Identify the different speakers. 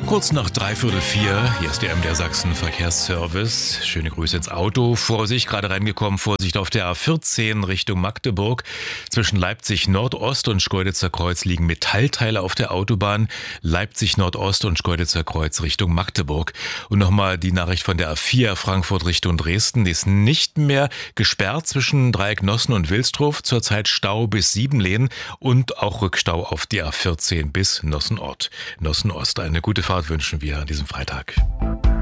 Speaker 1: Kurz nach 3:45, hier ist der MDR Sachsen Verkehrsservice. Schöne Grüße ins Auto. Vorsicht, gerade reingekommen, Vorsicht auf der A14 Richtung Magdeburg. Zwischen Leipzig Nordost und Schkeuditzer Kreuz liegen Metallteile auf der Autobahn. Leipzig Nordost und Schkeuditzer Kreuz Richtung Magdeburg. Und nochmal die Nachricht von der A4 Frankfurt Richtung Dresden. Die ist nicht mehr gesperrt zwischen Dreieck Nossen und Wilsdruf. Zurzeit Stau bis Siebenlehn und auch Rückstau auf die A14 bis Nossenort. Nossen Ost. Eine gute Fahrt wünschen wir an diesem Freitag.